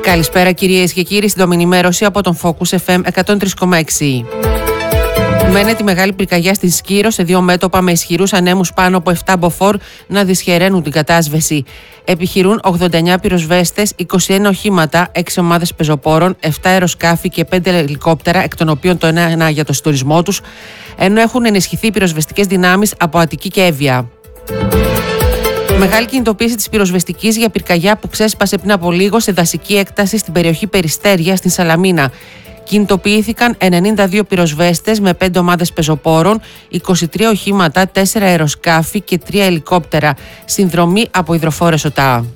Καλησπέρα κυρίες και κύριοι, στην ενημέρωση από τον Focus FM 103,6. Μένεται η μεγάλη πυρκαγιά στην Σκύρο σε 2 μέτωπα με ισχυρούς ανέμους πάνω από 7 μποφόρ να δυσχεραίνουν την κατάσβεση. Επιχειρούν 89 πυροσβέστες, 21 οχήματα, 6 ομάδες πεζοπόρων, 7 αεροσκάφη και 5 ελικόπτερα, εκ των οποίων το ένα για το συντονισμό τους, ενώ έχουν ενισχυθεί οι πυροσβεστικές δυνάμεις από Αττική και Εύβοια. Μεγάλη κινητοποίηση της πυροσβεστικής για πυρκαγιά που ξέσπασε πριν από λίγο σε δασική έκταση στην περιοχή Περιστέρια στην Σαλαμίνα. Κινητοποιήθηκαν 92 πυροσβέστες με 5 ομάδες πεζοπόρων, 23 οχήματα, 4 αεροσκάφη και 3 ελικόπτερα, συνδρομή από υδροφόρες ΟΤΑ.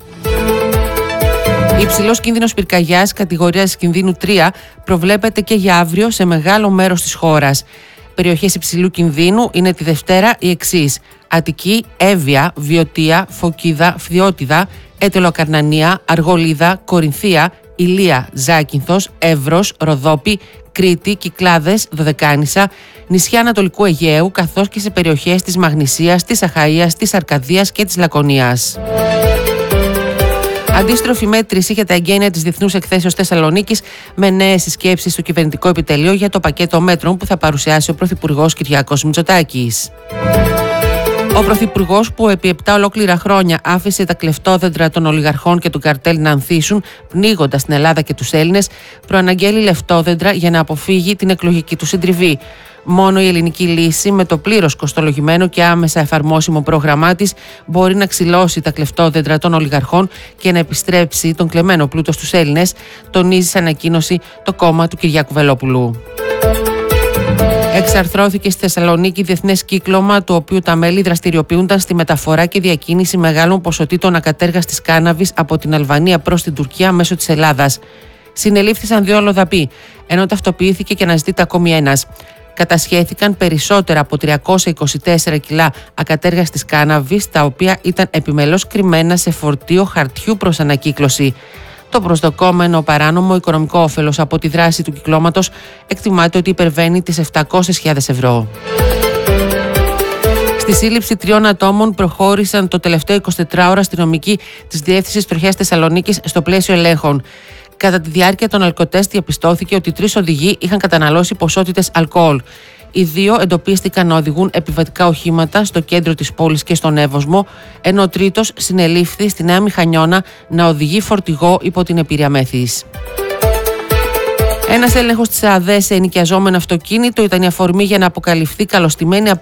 Υψηλός κίνδυνος πυρκαγιάς κατηγορίας κινδύνου 3 προβλέπεται και για αύριο σε μεγάλο μέρος της χώρας. Περιοχές υψηλού κινδύνου είναι τη Δευτέρα οι εξής: Αττική, Εύβοια, Βιωτία, Φωκίδα, Φθιώτιδα, Ετελοκαρνανία, Αργολίδα, Κορινθία, Ηλία, Ζάκυνθος, Εύρος, Ροδόπη, Κρήτη, Κυκλάδες, Δωδεκάνησα, νησιά Ανατολικού Αιγαίου, καθώς και σε περιοχές της Μαγνησίας, της Αχαΐας, της Αρκαδίας και της Λακωνίας. Αντίστροφη μέτρηση για τα εγγένεια της Διεθνούς Εκθέσεως Θεσσαλονίκης, με νέες συσκέψεις στο κυβερνητικό επιτελείο για το πακέτο μέτρων που θα παρουσιάσει ο Πρωθυπουργός Κυριάκος Μητσοτάκης. Ο Πρωθυπουργός, που επί 7 ολόκληρα χρόνια άφησε τα κλεφτόδεντρα των ολιγαρχών και του καρτέλ να ανθίσουν, πνίγοντας την Ελλάδα και τους Έλληνες, προαναγγέλει λεφτόδεντρα για να αποφύγει την εκλογική του συντριβή. Μόνο η ελληνική λύση, με το πλήρως κοστολογημένο και άμεσα εφαρμόσιμο πρόγραμμά της, μπορεί να ξυλώσει τα κλεφτόδεντρα των ολιγαρχών και να επιστρέψει τον κλεμμένο πλούτο στους Έλληνες, τονίζει σε ανακοίνωση το κόμμα του Κυριάκου Βελόπουλου. Εξαρθρώθηκε στη Θεσσαλονίκη διεθνές κύκλωμα, του οποίου τα μέλη δραστηριοποιούνταν στη μεταφορά και διακίνηση μεγάλων ποσοτήτων ακατέργαστης κάναβης από την Αλβανία προς την Τουρκία μέσω της Ελλάδας. Συνελήφθησαν 2 αλλοδαποί, ενώ ταυτοποιήθηκε και αναζητείται ακόμη ένας. Κατασχέθηκαν περισσότερα από 324 κιλά ακατέργαστης κάναβης, τα οποία ήταν επιμελώς κρυμμένα σε φορτίο χαρτιού προς ανακύκλωση. Το προσδοκόμενο παράνομο οικονομικό όφελος από τη δράση του κυκλώματος εκτιμάται ότι υπερβαίνει τις 700.000 ευρώ. Στη σύλληψη 3 ατόμων προχώρησαν το τελευταίο 24ωρο αστυνομικοί της Διεύθυνσης Τροχέας Θεσσαλονίκης στο πλαίσιο ελέγχων. Κατά τη διάρκεια των αλκοτέστ διαπιστώθηκε ότι 3 οδηγοί είχαν καταναλώσει ποσότητες αλκοόλ. Οι 2 εντοπίστηκαν να οδηγούν επιβατικά οχήματα στο κέντρο της πόλης και στον Εύωσμο, ενώ ο τρίτος συνελήφθη στη Νέα Μηχανιώνα να οδηγεί φορτηγό υπό την επήρεια μέθης. Ένας έλεγχος της ΑΔΕ σε ενοικιαζόμενο αυτοκίνητο ήταν η αφορμή για να αποκαλυφθεί καλωστημένη